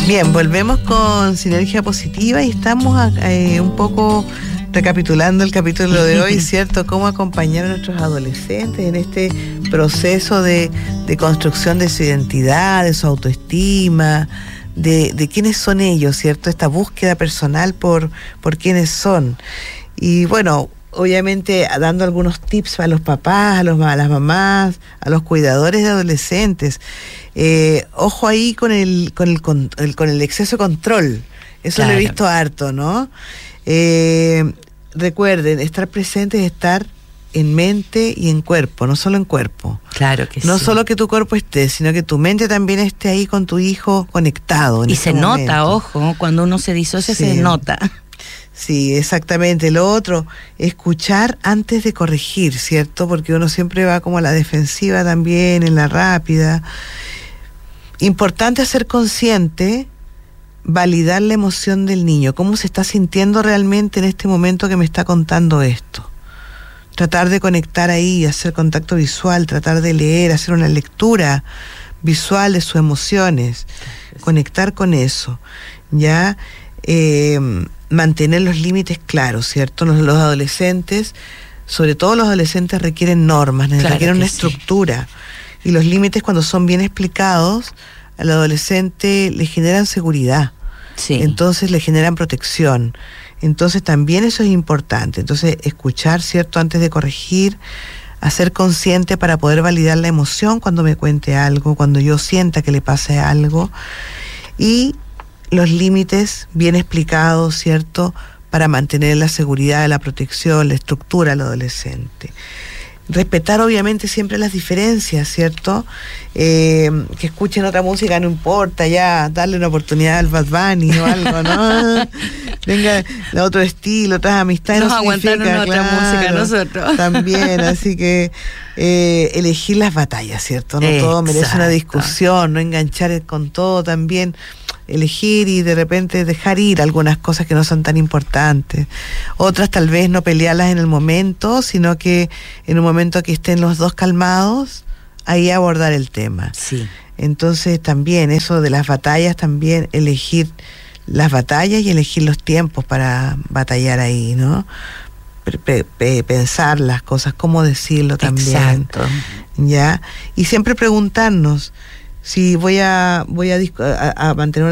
Bien, volvemos con Sinergia Positiva y estamos un poco recapitulando el capítulo de hoy, ¿cierto? Cómo acompañar a nuestros adolescentes en este proceso de construcción de su identidad, de su autoestima, de quiénes son ellos, ¿cierto? Esta búsqueda personal por quiénes son. Y bueno, obviamente dando algunos tips a los papás, a las mamás, a los cuidadores de adolescentes. Ojo ahí con el exceso de control. Eso claro. Lo he visto harto, ¿no? Recuerden, estar presentes es estar en mente y en cuerpo, no solo en cuerpo. Claro que sí. No solo que tu cuerpo esté, sino que tu mente también esté ahí con tu hijo conectado. Y se nota, ojo, cuando uno se disocia se nota. Sí, exactamente. Lo otro, escuchar antes de corregir, ¿cierto? Porque uno siempre va como a la defensiva también, en la rápida. Importante ser consciente, validar la emoción del niño, cómo se está sintiendo realmente en este momento que me está contando esto. Tratar de conectar ahí, hacer contacto visual, tratar de leer, hacer una lectura visual de sus emociones, conectar con eso, ¿ya? Mantener los límites claros, ¿cierto? Los adolescentes, sobre todo los adolescentes, requieren normas, requieren una estructura. Y los límites, cuando son bien explicados, al adolescente le generan seguridad. Sí. Entonces le generan protección. Entonces también eso es importante. Entonces escuchar, ¿cierto? Antes de corregir, hacer consciente para poder validar la emoción cuando me cuente algo, cuando yo sienta que le pase algo. Y los límites bien explicados, ¿cierto? Para mantener la seguridad, la protección, la estructura al adolescente. Respetar obviamente siempre las diferencias, ¿cierto? Que escuchen otra música, no importa, ya, darle una oportunidad al Bad Bunny o algo, ¿no? Venga, otro estilo, otras amistades. Nos aguantaron otra música nosotros. También, así que elegir las batallas, ¿cierto? No todo merece una discusión, no enganchar con todo también. Elegir y de repente dejar ir algunas cosas que no son tan importantes. Otras tal vez no pelearlas en el momento, sino que en un momento que estén los dos calmados, ahí abordar el tema. Sí. Entonces también eso de las batallas, también elegir las batallas y elegir los tiempos para batallar ahí, ¿no? Pensar las cosas, cómo decirlo también. Exacto. ¿Ya? Y siempre preguntarnos si voy a mantener